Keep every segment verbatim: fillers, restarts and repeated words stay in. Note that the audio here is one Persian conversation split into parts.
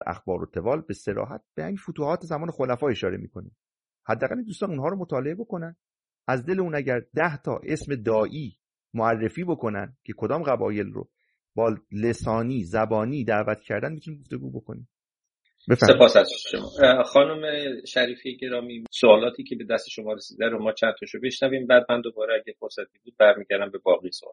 اخبار و طوال به صراحت به این فتوحات زمان خلفا اشاره میکنه. حداقل دوستان اونها رو مطالعه بکنن، از دل اون اگر ده تا اسم داعی معرفی بکنن که کدام قبایل رو با لسانی زبانی دعوت کردن، میتونیم گفتگو بکنیم. سپاس از شما خانم شریفی گرامی. سوالاتی که به دست شما رسیده رو ما چند تاشو بشنویم، بعد من دوباره اگه فرصتی بود برمیگردم به باقی سوال.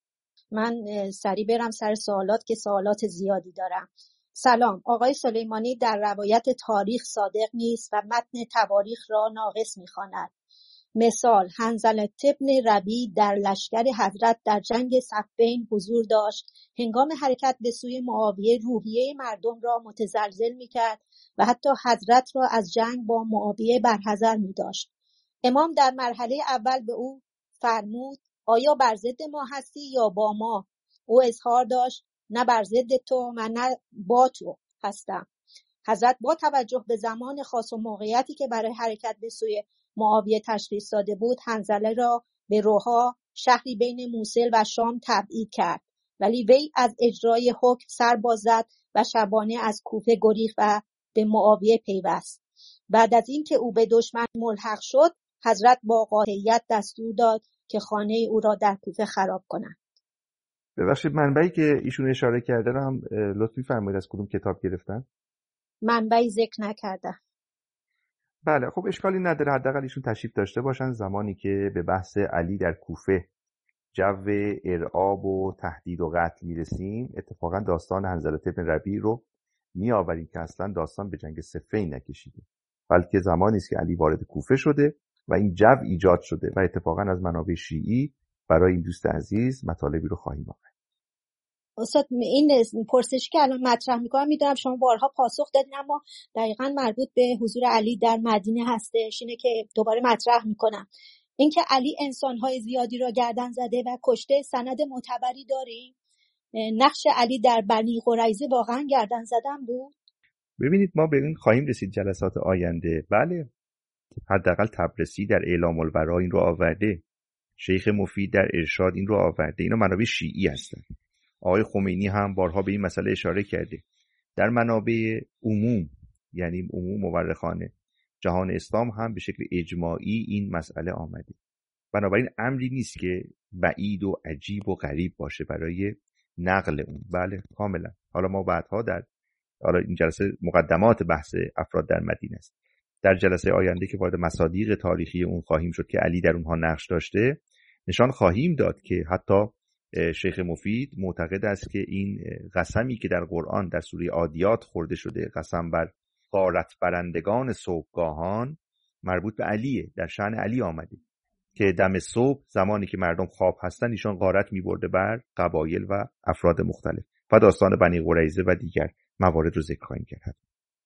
من سریع برم سر سوالات که سوالات زیادی دارم. سلام، آقای سلیمانی در روایت تاریخ صادق نیست و متن تواریخ را ناقص می‌خواند. مثال حنظله ابن ربیع در لشکر حضرت در جنگ صفین حضور داشت. هنگام حرکت به سوی معاویه روحیه مردم را متزلزل می‌کرد و حتی حضرت را از جنگ با معاویه برحذر می‌داشت. امام در مرحله اول به او فرمود آیا بر ضد ما هستی یا با ما؟ او اظهار داشت نه بر ضد تو و نه با تو هستم. حضرت با توجه به زمان خاص و موقعیتی که برای حرکت به سوی معاویه تشخیص داده بود، حنظله را به روحا، شهری بین موصل و شام، تبعید کرد، ولی وی از اجرای حکم سر باز زد و شبانه از کوفه گریخت و به معاویه پیوست. بعد از اینکه او به دشمن ملحق شد، حضرت با قاطعیت دستور داد که خانه او را در کوفه خراب کنند. ببخشید منبعی که ایشون اشاره کرده رو هم لطفی فرمایید از کدوم کتاب گرفتن؟ منبعی ذکر نکردم. بله خب اشکالی نداره، حداقل ایشون تشریف داشته باشن زمانی که به بحث علی در کوفه جو ارعاب و تهدید و قتل میرسیم. اتفاقا داستان حنظله ابن ربیع رو میآوریم که اصلا داستان به جنگ صفین نکشیده، بلکه زمانی است که علی وارد کوفه شده و این جو ایجاد شده و اتفاقا از منابع شیعی برای این دوست عزیز مطالبی رو خواهیم آورد. استاد این پرسشی که الان مطرح میکنم میدونم شما بارها پاسخ دادین، اما دقیقاً مربوط به حضور علی در مدینه هستش. اینه که دوباره مطرح میکنم، اینکه علی انسانهای زیادی را گردن زده و کشته سند معتبری داریم؟ نقش علی در بنی قریظه واقعاً گردن زدن بود؟ ببینید ما به این خواهیم رسید جلسات آینده. بله حداقل تبرسی در اعلام البراء این رو آورده، شیخ مفید در ارشاد این رو آورده، اینا منابع شیعی هستن. آقای خمینی هم بارها به این مسئله اشاره کرده. در منابع عموم یعنی عموم مورخان جهان اسلام هم به شکل اجماعی این مسئله آمده. بنابراین امری نیست که بعید و عجیب و غریب باشه برای نقل اون. بله کاملا. حالا ما بعدها در حالا این جلسه مقدمات بحث افراد در مدینه است، در جلسه آینده که وارد مصادیق تاریخی اون خواهیم شد که علی در اونها نقش داشته، نشان خواهیم داد که حتی شیخ مفید معتقد است که این قسمی که در قرآن در سوره عادیات خورده شده، قسم بر غارت برندگان صبحگاهان، مربوط به علیه، در شأن علی آمده که دم صبح زمانی که مردم خواب هستن ایشان غارت می‌برده بر قبایل و افراد مختلف و داستان بنی قریظه و دیگر موارد رو ذکر خواهیم کرد.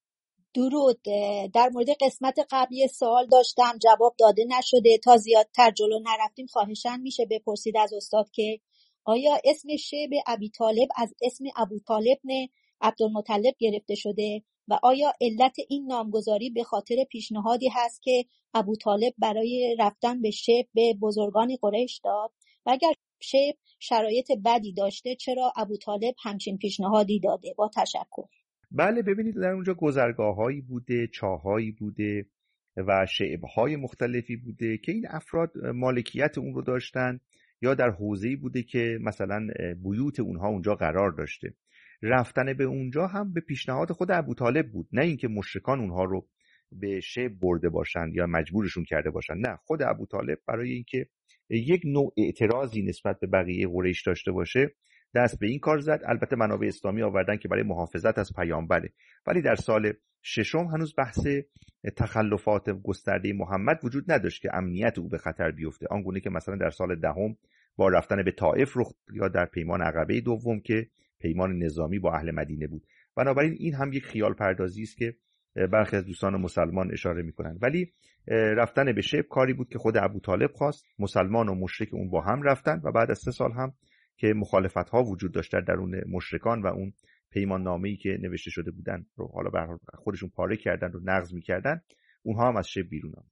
درود. در مورد قسمت قبلی سوال داشتم جواب داده نشده، تا زیادتر جلو نرفتیم خواهشاً میشه بپرسید از استاد که آیا اسم شیب ابی طالب از اسم ابو طالب نه عبدالمطلب گرفته شده و آیا علت این نامگذاری به خاطر پیشنهادی هست که ابو طالب برای رفتن به شیب به بزرگان قریش داد و اگر شیب شرایط بدی داشته چرا ابو طالب همچین پیشنهادی داده؟ با تشکر. بله ببینید در اونجا گذرگاه‌هایی بوده، چاه‌هایی بوده و شعب‌های مختلفی بوده که این افراد مالکیت اون رو داشتن، یا در حوزه‌ای بوده که مثلا بیوت اونها اونجا قرار داشته. رفتن به اونجا هم به پیشنهاد خود ابوطالب بود، نه اینکه مشرکان اونها رو به شعب برده باشند یا مجبورشون کرده باشند. نه، خود ابوطالب برای اینکه یک نوع اعتراضی نسبت به بقیه قریش داشته باشه دست به این کار زد. البته منابع اسلامی آوردن که برای محافظت از پیامبره، ولی در سال ششم هنوز بحث تخلفات گسترده محمد وجود نداشت که امنیت او به خطر بیفته، آنگونه که مثلا در سال دهم با رفتن به طائف رخ یا در پیمان عقبه دوم که پیمان نظامی با اهل مدینه بود. بنابراین این هم یک خیال پردازی است که برخی از دوستان مسلمان اشاره میکنن، ولی رفتن به شیب کاری بود که خود ابوطالب خواست. مسلمان و مشرک اون با هم رفتن و بعد از سه سال هم که مخالفت ها وجود داشت در درون مشرکان و اون پیمان نامه‌ای که نوشته شده بودن رو حالا به خودشون پاره کردن و نقض می‌کردن، اونها هم از شیب بیرون آمدن.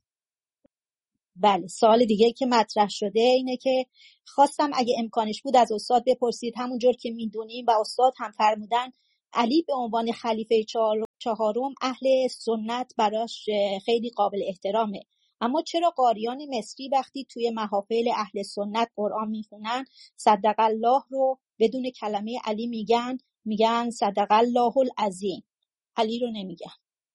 بله، سوال دیگه که مطرح شده اینه که خواستم اگه امکانش بود از استاد بپرسید، همونجور که میدونیم و استاد هم فرمودن علی به عنوان خلیفه چهارم چهارم اهل سنت براش خیلی قابل احترامه. اما چرا قاریان مصری وقتی توی محافل اهل سنت قرآن میخونن صدق الله رو بدون کلمه علی میگن میگن صدق الله العظیم، علی رو نمیگن؟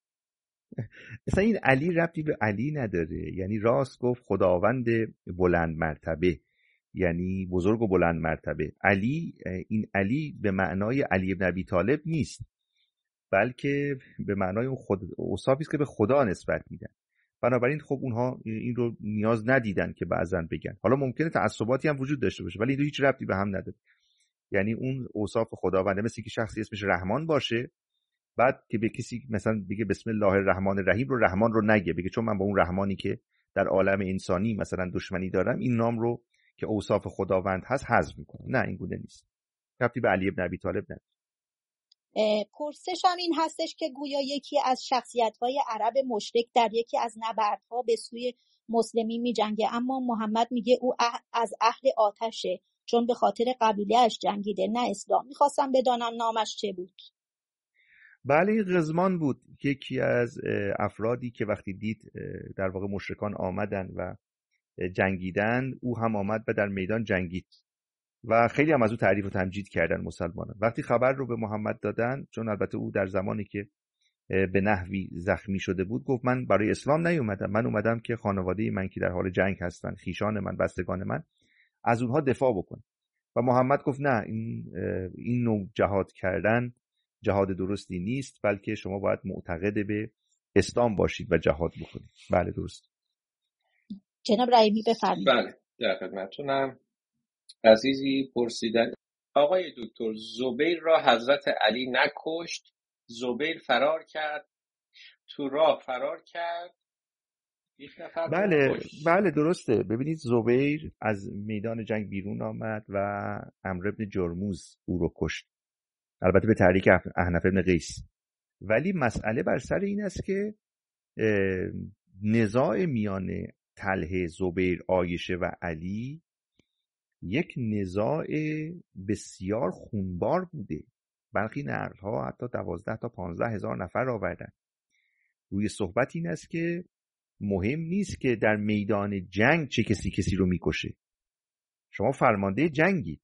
مثلا این علی ربطی به علی نداره. یعنی راست گفت خداوند بلند مرتبه، یعنی بزرگ و بلند مرتبه. علی، این علی به معنای علی ابن ابی طالب نیست، بلکه به معنای اون خود اوصافی است که به خدا نسبت میدن. بنابراین خب اونها این رو نیاز ندیدن که بعضن بگن. حالا ممکنه تعصباتی هم وجود داشته باشه ولی این هیچ ربطی به هم نداره. یعنی اون اوصاف خداونده، مثل که شخصی اسمش رحمان باشه بعد که به کسی مثلا بگه بسم الله الرحمن الرحیم رو رحمان رو نگه، بگه چون من با اون رحمانی که در عالم انسانی مثلا دشمنی دارم این نام رو که اوصاف خداوند هست حذف میکنه. نه، این گونه نیست. ربطی به علی ابن ابی طالب نداره. پرسشم این هستش که گویا یکی از شخصیت‌های عرب مشرک در یکی از نبردها به سوی مسلمی می‌جنگه، اما محمد میگه او از اهل آتشه چون به خاطر قبیله‌اش جنگیده نه اسلام. می‌خواستم بدانم نامش چه بود. بله، این قزمان بود، یکی از افرادی که وقتی دید در واقع مشرکان آمدن و جنگیدن، او هم آمد و در میدان جنگید و خیلی هم از او تعریف و تمجید کردن مسلمانان. وقتی خبر رو به محمد دادن، چون البته او در زمانی که به نحوی زخمی شده بود گفت من برای اسلام نیومدم، من اومدم که خانواده من که در حال جنگ هستن، خیشان من، بستگان من، از اونها دفاع بکنم. و محمد گفت نه، این این نوع جهاد کردن جهاد درستی نیست، بلکه شما باید معتقد به اسلام باشید و جهاد بکنید. بله درست. جناب رحیمی بفرمایید. بله در خدمتتونم. عزیزی پرسیدن آقای دکتر زبیر را حضرت علی نکشت، زبیر فرار کرد، تو راه فرار کرد، یک نفر بله بله درسته. ببینید زبیر از میدان جنگ بیرون آمد و عمرو بن جرموز او رو کشت، البته به تحریک احنف بن قیس. ولی مسئله بر سر این است که نزاع میان طلحه، زبیر، عایشه و علی یک نزاع بسیار خونبار بوده. برخی نقل‌ها حتی دوازده تا پانزده هزار نفر آوردن. روی صحبت این است که مهم نیست که در میدان جنگ چه کسی کسی رو میکشه. شما فرمانده جنگید،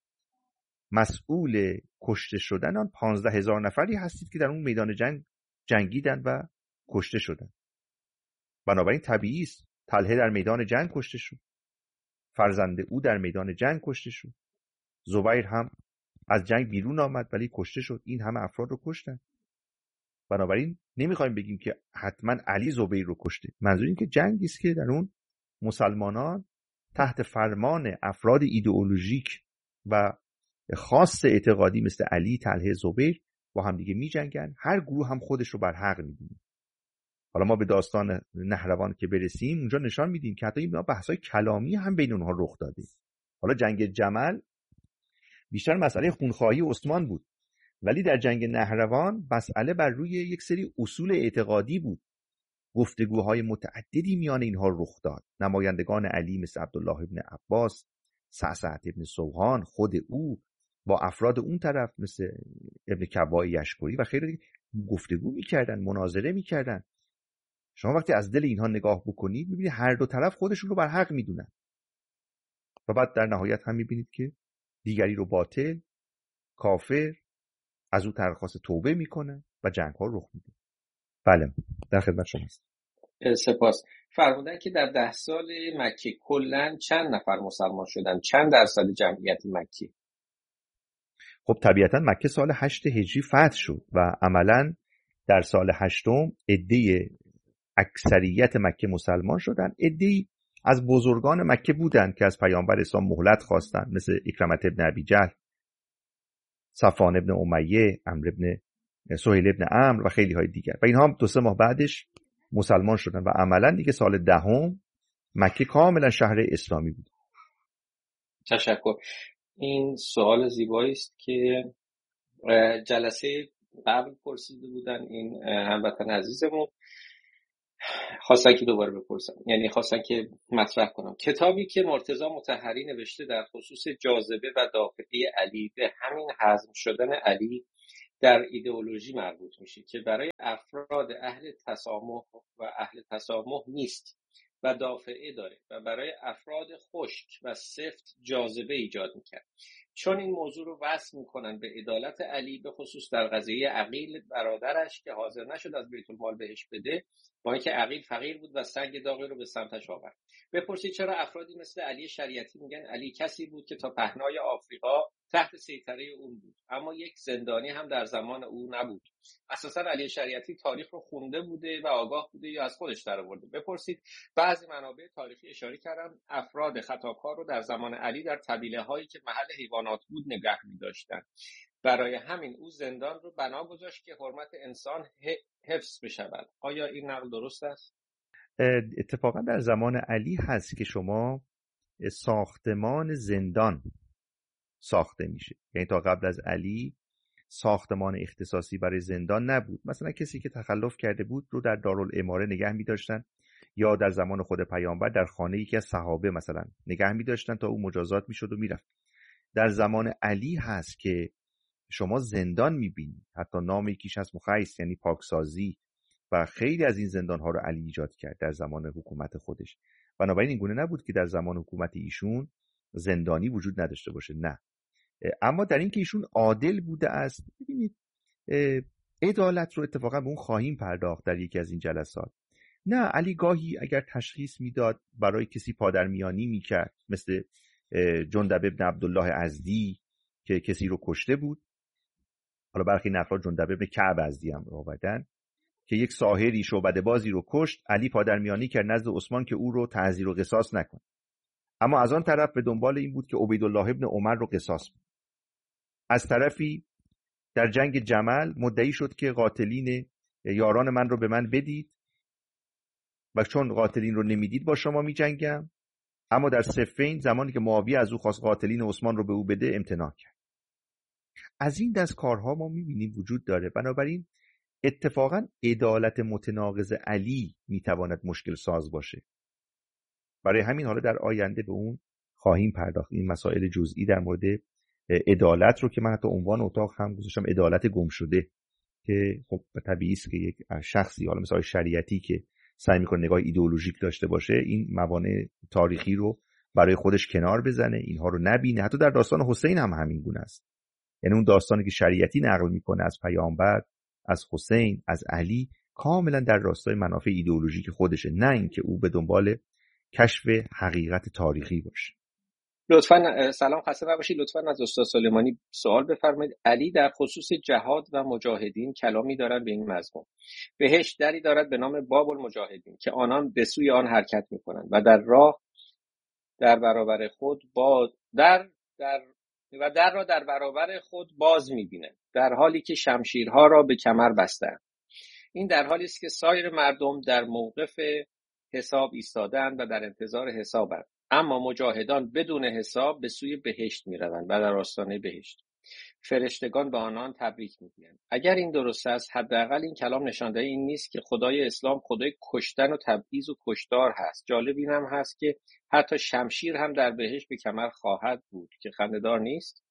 مسئول کشته شدن آن پانزده هزار نفری هستید که در اون میدان جنگ جنگیدن و کشته شدن. بنابراین طبیعی است طلحه در میدان جنگ کشته شد، فرزند او در میدان جنگ کشته شد، زبیر هم از جنگ بیرون آمد ولی کشته شد. این همه افراد رو کشتن. بنابراین نمیخوایم بگیم که حتما علی زبیر رو کشته. منظور این که جنگی است که در اون مسلمانان تحت فرمان افراد ایدئولوژیک و خاص اعتقادی مثل علی، طلحه، زبیر با هم دیگه میجنگن. هر گروه هم خودش رو بر حق میدونه. حالا ما به داستان نهروان که برسیم اونجا نشان میدیم که حتی این بحث‌های کلامی هم بین اونها رخ داده. حالا جنگ جمل بیشتر مسئله خونخواهی عثمان بود، ولی در جنگ نهروان مسئله بر روی یک سری اصول اعتقادی بود. گفتگوهای متعددی میان اینها رخ داد. نمایندگان علی مثل عبدالله ابن عباس، سعسعة ابن سوحان، خود او با افراد اون طرف مثل ابن کبای یشکری و خیلی گفتگو میکردن، مناظره میکردن. شما وقتی از دل اینها نگاه بکنید میبینید هر دو طرف خودشون رو بر حق میدونن و بعد در نهایت هم میبینید که دیگری رو باطل، کافر، از او درخواست توبه میکنن و جنگ ها رخ میده. بله در خدمت شماست. سپاس. فرمودن که در ده سال مکه کلاً چند نفر مسلمان شدن؟ چند درصد جمعیت مکه؟ خب طبیعتا مکه سال هشت هجری فتح شد و عملاً در سال هشتم عده اکثریت مکه مسلمان شدن. عده‌ای از بزرگان مکه بودند که از پیامبر اسلام مهلت خواستند، مثل اکرمة ابن ابی جهل، صفوان ابن امیه، عمرو ابن سهیل ابن عمرو و خیلی های دیگر، و اینها هم دو سه ماه بعدش مسلمان شدن و عملا دیگه سال دهم مکه کاملا شهر اسلامی بود. تشکر. این سوال زیبایی است که جلسه قبل پرسیده بودن این هموطن عزیزمون، خواستن که دوباره بپرسم، یعنی خواستن که مطرح کنم. کتابی که مرتضی مطهری نوشته در خصوص جاذبه و دافعه علی، به همین هضم شدن علی در ایدئولوژی مربوط میشه که برای افراد اهل تسامح و اهل تسامح نیست و دافعه داره و برای افراد خشک و سفت جاذبه ایجاد میکرد. چون این موضوع رو وصل میکنن به عدالت علی، به خصوص در قضیه عقیل برادرش که حاضر نشد از بیت المال بهش بده، با اینکه عقیل فقیر بود و سنگ داغی رو به سمتش آورد. بپرسید چرا افرادی مثل علی شریعتی میگن علی کسی بود که تا پهنای آفریقا تحت سیطره اون بود، اما یک زندانی هم در زمان او نبود. اساسا علی شریعتی تاریخ رو خونده بوده و آگاه بوده یا از خودش درآورده؟ بپرسید. بعضی منابع تاریخی اشاره کردن افراد خطاکار رو در زمان علی در طویله هایی که محل حیوانات بود نگه می‌داشتن. برای همین او زندان رو بنا گذاشت که حرمت انسان حفظ بشود. آیا این نقل درست است؟ اتفاقا در زمان علی هست که شما ساختمان زندان ساخته میشه. یعنی تا قبل از علی ساختمان اختصاصی برای زندان نبود. مثلا کسی که تخلف کرده بود رو در دارالاماره نگه می‌داشتن یا در زمان خود پیامبر در خانه یکی از صحابه مثلا نگه می‌داشتن تا او مجازات می‌شد و میرفت. در زمان علی هست که شما زندان می‌بینید. حتی نام یکیش از مخیس یعنی پاکسازی و خیلی از این زندان‌ها رو علی ایجاد کرد در زمان حکومت خودش. بنابراین این گونه نبود که در زمان حکومت ایشون زندانی وجود نداشته باشه، نه. اما در این که ایشون عادل بوده است، ببینید عدالت رو اتفاقا به اون خواهیم پرداخت در یکی از این جلسات. نه، علی گاهی اگر تشخیص میداد برای کسی پادرمیانی میکرد، مثل جندب ابن عبدالله ازدی که کسی رو کشته بود. حالا برخی نقلا جندب ابن کعب ازدی هم آوردن که یک ساحری شعبده بازی رو کشت. علی پادرمیانی کرد نزد عثمان که او رو تعزیر و قصاص نکن، اما از آن طرف به دنبال این بود که عبیدالله ابن عمر رو قصاص بود. از طرفی در جنگ جمل مدعی شد که قاتلین یاران من رو به من بدید و چون قاتلین رو نمیدید با شما می جنگم. اما در صفین زمانی که معاویه از او خواست قاتلین عثمان رو به او بده امتناع کرد. از این دست کارها ما می بینیم وجود داره. بنابراین اتفاقا عدالت متناقض علی می تواند مشکل ساز باشه. برای همین حالا در آینده به اون خواهیم پرداخت. این مسائل جزئی در مورد عدالت رو که من حتی عنوان اتاق هم گذاشتم عدالت گم شده، که خب طبیعی است که یک شخصی حالا مثلا شریعتی که سعی میکنه نگاه ایدئولوژیک داشته باشه این موانع تاریخی رو برای خودش کنار بزنه، اینها رو نبینه. حتی در داستان حسین هم همین گونه است. یعنی اون داستانی که شریعتی نقل میکنه از پیامبر، از حسین، از علی، کاملا در راستای منافع ایدئولوژیک خودشه، نه اینکه او به دنبال کشف حقیقت تاریخی باشه. لطفاً سلام، خسته نباشید. لطفاً از استاد سلیمانی سوال بفرمایید. علی در خصوص جهاد و مجاهدین کلامی دارد به این مضمون: بهشت دری دارد به نام باب المجاهدین که آنان به سوی آن حرکت میکنند و در راه در برابر خود با در در و در را در برابر خود باز می‌بینند، در حالی که شمشیرها را به کمر بستند. این در حالی است که سایر مردم در موقف حساب ایستادند و در انتظار حسابند، اما مجاهدان بدون حساب به سوی بهشت می‌روند و در آستانه بهشت فرشتگان به آنان تبریک می‌گویند. اگر این درست است، حداقل این کلام نشانده این نیست که خدای اسلام خدای کشتن و تبعیض و کشتار هست. جالب این هم هست که حتی شمشیر هم در بهشت به کمر خواهد بود، که خنده‌دار نیست؟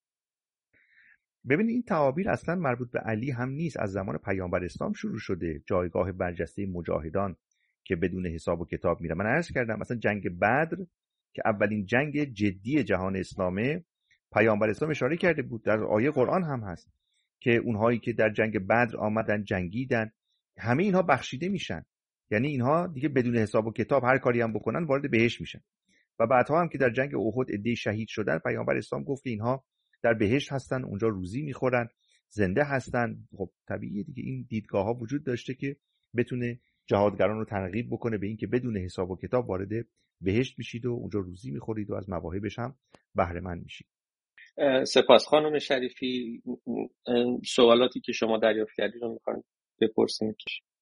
ببینید این تعابیر اصلا مربوط به علی هم نیست، از زمان پیامبر اسلام شروع شده. جایگاه برجسته مجاهدان که بدون حساب و کتاب میرن. من عرض کردم مثلا جنگ بدر که اولین جنگ جدی جهان اسلامه، پیامبر اسلام اشاره کرده بود، در آیه قرآن هم هست که اونهایی که در جنگ بدر آمدن جنگیدن همه اینها بخشیده میشن. یعنی اینها دیگه بدون حساب و کتاب هر کاری هم بکنن وارد بهشت میشن. و بعدها هم که در جنگ احد عده شهید شدن، پیامبر اسلام گفت که اینها در بهشت هستن، اونجا روزی میخورن، زنده هستن. خب طبیعیه دیگه این دیدگاه ها وجود داشته که بتونه جهادگران رو ترغیب بکنه به این که بدون حساب و کتاب وارد بهشت میشید و اونجا روزی میخورید و از مواهبش هم بهره مند میشید. سپاس خانم شریفی. سوالاتی که شما دریافت کردید رو میخوایم بپرسیم.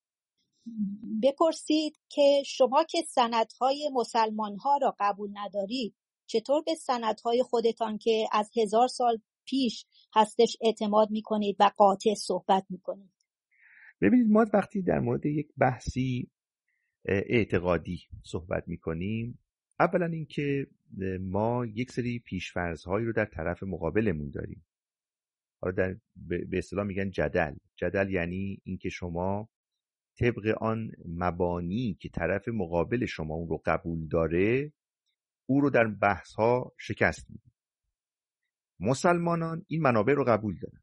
بپرسید که شما که سندهای مسلمانها را قبول ندارید، چطور به سندهای خودتان که از هزار سال پیش هستش اعتماد میکنید و قاطع صحبت میکنید؟ ببینید ما وقتی در مورد یک بحثی اعتقادی صحبت میکنیم، اولا اینکه ما یک سری پیش‌فرض‌هایی رو در طرف مقابلمون داریم. حالا در به اصطلاح میگن جدل. جدل یعنی اینکه شما طبق آن مبانی که طرف مقابل شما اون رو قبول داره او رو در بحث ها شکست میدید. مسلمانان این منابع رو قبول دارن،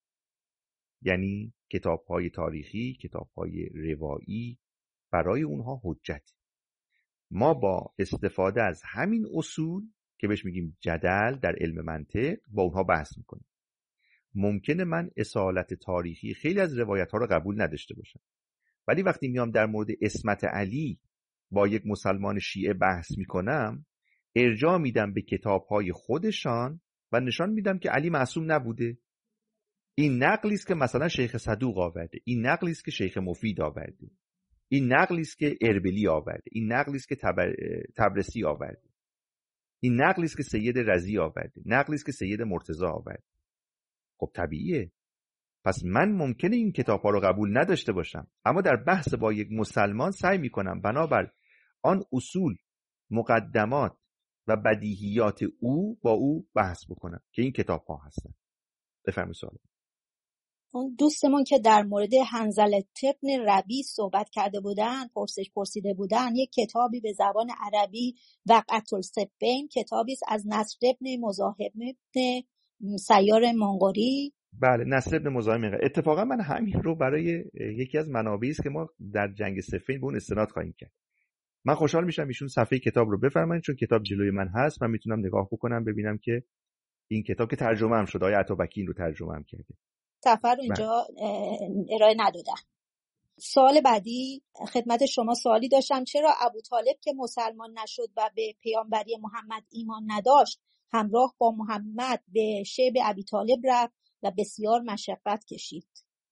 یعنی کتاب های تاریخی، کتاب های روایی برای اونها حجت. ما با استفاده از همین اصول که بهش میگیم جدل در علم منطق با اونها بحث میکنیم. ممکنه من اصالت تاریخی خیلی از روایت ها رو قبول نداشته باشم، ولی وقتی میام در مورد عصمت علی با یک مسلمان شیعه بحث میکنم، ارجاع میدم به کتاب های خودشان و نشان میدم که علی معصوم نبوده. این نقلی است که مثلا شیخ صدوق آورده، این نقلی است که شیخ مفید آورده، این نقلی است که اربلی آورده، این نقلی است که تبر... تبرسی آورده، این نقلی است که سید رضی آورده، نقلی است که سید مرتضی آورده. خب طبیعیه. پس من ممکنه این کتاب‌ها رو قبول نداشته باشم، اما در بحث با یک مسلمان سعی می‌کنم بنابر آن اصول، مقدمات و بدیهیات او با او بحث بکنم که این کتاب‌ها هستن. بفرمایید سوال. اون دوستمون که در مورد حنظله ابن ربیع صحبت کرده بودن، پرسش پرسیده بودن، یک کتابی به زبان عربی وقعة السبعین، کتابی است از نصر ابن مزاحم ابن سیار منقری. بله، نصر ابن مزاحم. اتفاقا من همین رو برای یکی از منابعی است که ما در جنگ صفین به اون استناد خواهیم کرد. من خوشحال میشم ایشون صفحه کتاب رو بفرمایید، چون کتاب جلوی من هست، من میتونم نگاه بکنم ببینم که این کتاب که ترجمه هم شده، آیه عطابکی این رو ترجمه هم کرده. سفر رو اینجا ارائه ندادم. سوال بعدی خدمت شما سوالی داشتم، چرا ابو طالب که مسلمان نشد و به پیامبری محمد ایمان نداشت همراه با محمد به شیب ابی طالب رفت و بسیار مشقت کشید؟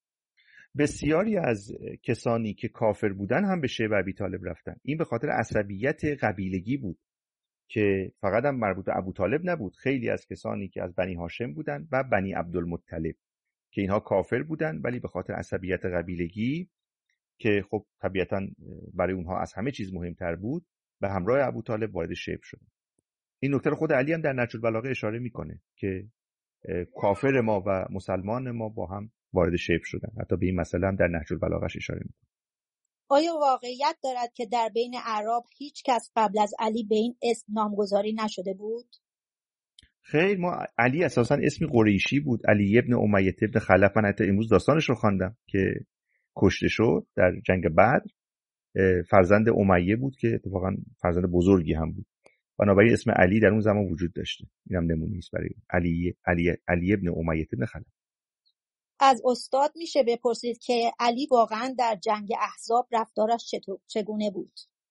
بسیاری از کسانی که کافر بودن هم به شیب ابی طالب رفتن. این به خاطر عصبیت قبیلگی بود که فقط هم مربوط به ابو طالب نبود. خیلی از کسانی که از بنی هاشم بودن و بنی عبدالمطلب که اینها کافر بودن، ولی به خاطر عصبیت قبیلگی که خب طبیعتاً برای اونها از همه چیز مهمتر بود، به همراه ابو طالب وارد شیب شد. این نکته رو خود علی هم در نهج البلاغه اشاره میکنه که کافر ما و مسلمان ما با هم وارد شیب شدن. حتی به این مسئله هم در نهج البلاغه‌اش اشاره میکنه. آیا واقعیت دارد که در بین اعراب هیچ کس قبل از علی به این اسم نامگذاری نشده بود؟ خیر، ما علی اساساً اسمی قریشی بود، علی ابن امیه ابن خلف. من حتی امروز داستانش رو خواندم که کشته شد در جنگ بدر. فرزند امیه بود که اتفاقاً فرزند بزرگی هم بود. بنابراین اسم علی در اون زمان وجود داشته. اینم نمونه است برای علی علی علی ابن امیه ابن خلف. از استاد میشه بپرسید که علی واقعاً در جنگ احزاب رفتارش چطور چگونه بود؟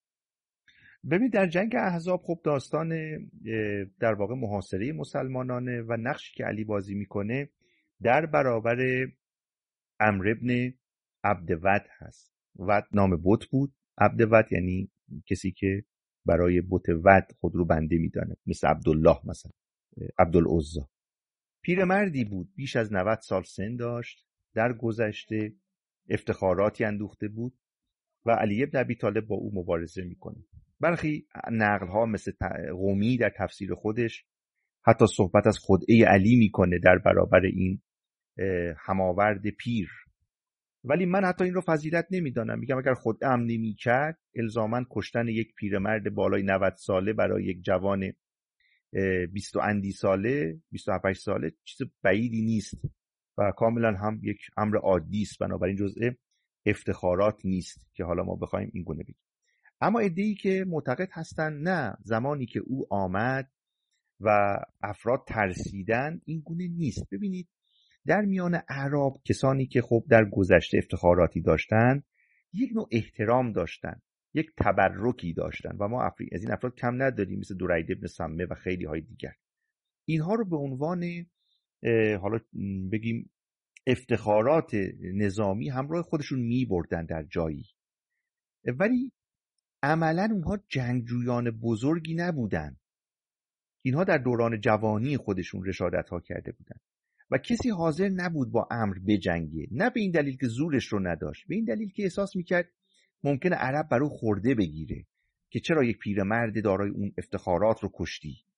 ببین، در جنگ احزاب خب داستان در واقع محاصره مسلمانانه و نقشی که علی بازی میکنه در برابر عمرو ابن عبدود هست. ود نام بت بود، عبدود یعنی کسی که برای بت ود خود رو بنده میدانه، مثل عبدالله مثلا عبدالعزی. پیرمردی بود، بیش از نود سال سن داشت، در گذشته افتخاراتی اندوخته بود و علی ابن ابی طالب با او مبارزه میکنه. برخی نقل ها مثل قمی در تفسیر خودش حتی صحبت از خدعه علی میکنه در برابر این هماورد پیر، ولی من حتی این رو فضیلت نمیدانم. میگم اگر خدعه هم نمیکرد، الزاماً کشتن یک پیرمرد بالای نود ساله برای یک جوان بیست و اندی ساله، بیست و هفت ساله چیز بعیدی نیست و کاملا هم یک امر عادی است. بنابراین جزء افتخارات نیست که حالا ما بخوایم این گونه بگیم. اما عده‌ای که معتقد هستن نه، زمانی که او آمد و افراد ترسیدن، این گونه نیست. ببینید در میان اعراب کسانی که خب در گذشته افتخاراتی داشتن، یک نوع احترام داشتن، یک تبرکی داشتن و ما از این افراد کم نداریم، مثل درید ابن سمه و خیلی های دیگر. اینها رو به عنوان حالا بگیم افتخارات نظامی همراه خودشون می بردن در جایی، ولی عملاً اونها جنگجویان بزرگی نبودن. اینها در دوران جوانی خودشون رشادت ها کرده بودن و کسی حاضر نبود با امر بجنگه، نه به این دلیل که زورش رو نداشت، به این دلیل که احساس میکرد ممکنه عرب برو خورده بگیره که چرا یک پیرمرد دارای اون افتخارات رو کشتی.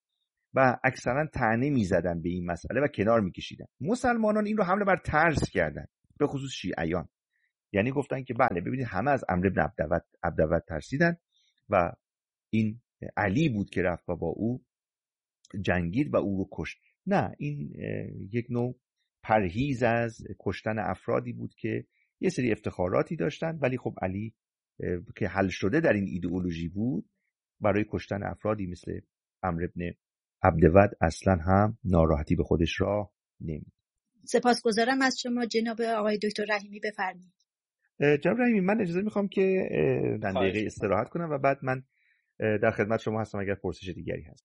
و اکثرا طعنه میزدن به این مسئله و کنار میکشیدن. مسلمانان این رو حمله بر ترس کردن، به خصوص شیعیان. یعنی گفتن که بله ببینید همه از عمرو بن عبدود عبدود ترسیدن و این علی بود که رفت و با او جنگید و او رو کشت. نه، این یک نوع پرهیز از کشتن افرادی بود که یه سری افتخاراتی داشتن، ولی خب علی که حل شده در این ایدئولوژی بود، برای کشتن افرادی مثل عمرو بن عبدود اصلا هم ناراحتی به خودش راه نمید. سپاسگزارم از شما جناب آقای دکتر رحیمی. بفرمایید. جناب رحیمی، من اجازه میخوام که چند دقیقه استراحت کنم و بعد من در خدمت شما هستم اگر پرسش دیگری هست.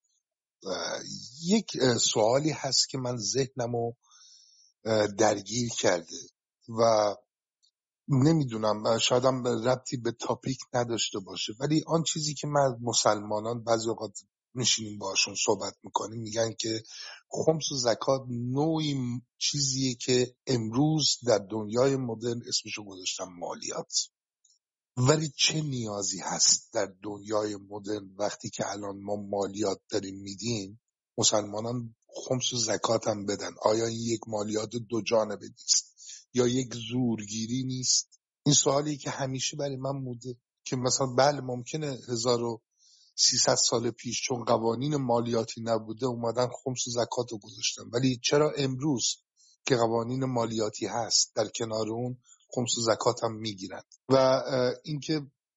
یک سوالی هست که من ذهنمو درگیر کرده و نمیدونم، شاید هم ربطی به تاپیک نداشته باشه، ولی آن چیزی که من مسلمانان بعضی اوقات میشینیم باشون صحبت میکنیم میگن که خمس و زکات نوعی چیزیه که امروز در دنیای مدرن اسمشو گذاشتن مالیات. ولی چه نیازی هست در دنیای مدرن وقتی که الان ما مالیات داریم میدیم مسلمانان خمس و زکات هم بدن؟ آیا این یک مالیات دو جانبه نیست یا یک زورگیری نیست؟ این سوالی که همیشه برای من بوده که مثلا بله ممکنه هزار و سیصد سال پیش چون قوانین مالیاتی نبوده اومدن خمس و زکات رو گذاشتن، ولی چرا امروز که قوانین مالیاتی هست در کنار اون خمس و زکات هم میگیرن؟ و اینکه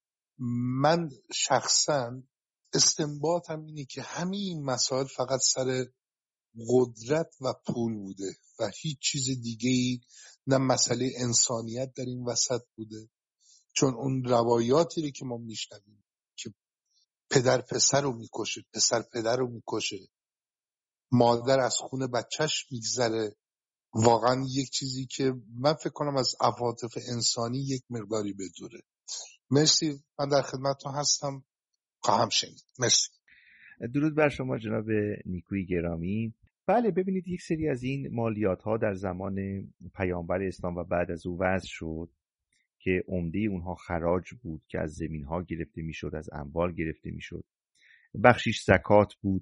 من شخصا استنباطم اینه که همین مسائل فقط سر قدرت و پول بوده و هیچ چیز دیگه‌ای، نه مسئله انسانیت در این وسط بوده. چون اون روایاتی رو که ما میشنویم که پدر پسر رو میکشه، پسر پدر رو میکشه، مادر از خون بچهش میگذره، واقعا یک چیزی که من فکر کنم از عواطف انسانی یک مقداری بدوره. مرسی، من در خدمتتون هستم، خواهم شنید. مرسی. درود بر شما جناب نیکوی گرامی. بله ببینید، یک سری از این مالیات ها در زمان پیامبر اسلام و بعد از او وضع شد که عمده اونها خراج بود که از زمین ها گرفته میشد، از اموال گرفته میشد. بخشیش زکات بود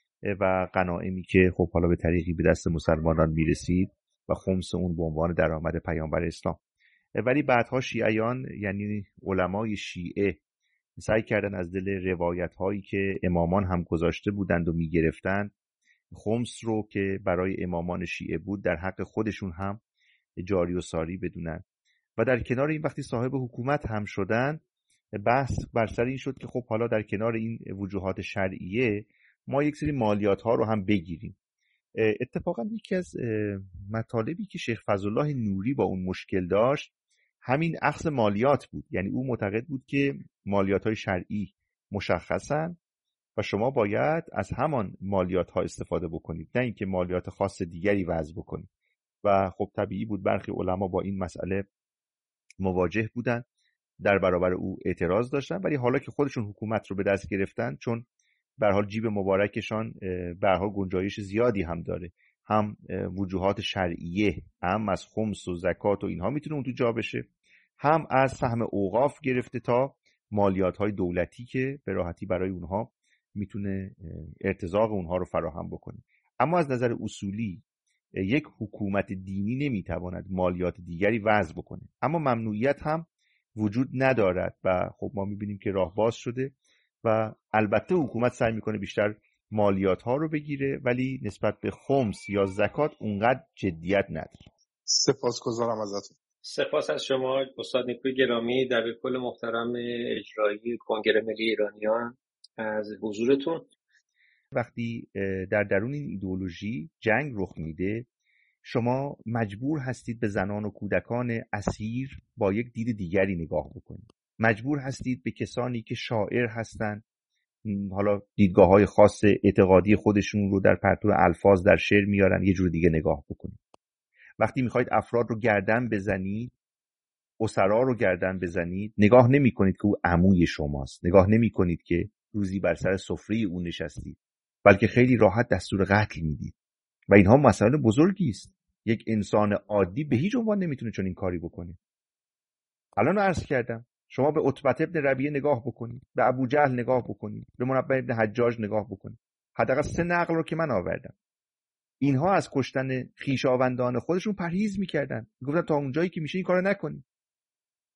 و غنایمی که خب حالا به طریقی به دست مسلمانان میرسید و خمس اون به عنوان درآمد پیامبر اسلام. ولی بعدها شیعیان، یعنی علمای شیعه، سعی کردن از دل روایت هایی که امامان هم گذاشته بودند و میگرفتند خمس رو که برای امامان شیعه بود در حق خودشون هم جاری و ساری بدونن. و در کنار این وقتی صاحب حکومت هم شدن، بحث بر سر این شد که خب حالا در کنار این وجوهات شرعیه ما یک سری مالیات ها رو هم بگیریم. اتفاقا یکی از مطالبی که شیخ فضلالله نوری با اون مشکل داشت همین اخذ مالیات بود. یعنی او معتقد بود که مالیات های شرعی مشخصن و شما باید از همان مالیات ها استفاده بکنید، نه اینکه مالیات خاص دیگری وضع بکنید. و خب طبیعی بود برخی علما با این مسئله مواجه بودن، در برابر او اعتراض داشتن. ولی حالا که خودشون حکومت رو به دست گرفتن، چون به هر حال جیب مبارکشان به هر حال گنجایش زیادی هم داره، هم وجوهات شرعیه، هم از خمس و زکات و اینها میتونه اون تو جا بشه، هم از سهم اوقاف گرفته تا مالیات های دولتی که به راحتی برای اونها میتونه ارتزاق اونها رو فراهم بکنه. اما از نظر اصولی یک حکومت دینی نمیتواند مالیات دیگری وضع بکنه، اما ممنوعیت هم وجود ندارد و خب ما میبینیم که راه باز شده و البته حکومت سعی میکنه بیشتر مالیات ها رو بگیره ولی نسبت به خمس یا زکات اونقدر جدیت نداره. سپاسگزارم ازتون. سپاس از شما استاد نیکوی گرامی، دبیر کل محترم اجرایی کنگره ملی ایرانیان، از حضورتون. وقتی در درون این ایدئولوژی جنگ رخ میده، شما مجبور هستید به زنان و کودکان اسیر با یک دید دیگری نگاه بکنید. مجبور هستید به کسانی که شاعر هستند، حالا دیدگاه‌های خاص اعتقادی خودشون رو در پرتو الفاظ در شعر میارن، یه جور دیگه نگاه بکنید. وقتی میخواید افراد رو گردن بزنید، اسرا رو گردن بزنید، نگاه نمی کنید که او عموی شماست، نگاه نمی کنید که روزی بر سر سفره او نشستید، بلکه خیلی راحت دستور قتل میدید و اینها مسائل بزرگی است. یک انسان عادی به هیچ عنوان نمیتونه چون این کاری بکنه. الان عرض کردم شما به عتبه ابن ربیعه نگاه بکنید، به ابو جهل نگاه بکنید، به منبه ابن حجاج نگاه بکنید. حداقل سه نقل رو که من آوردم. اینها از کشتن خویشاوندان خودشون پرهیز میکردن، میگفتن تا اونجایی که میشه این کارو نکنید.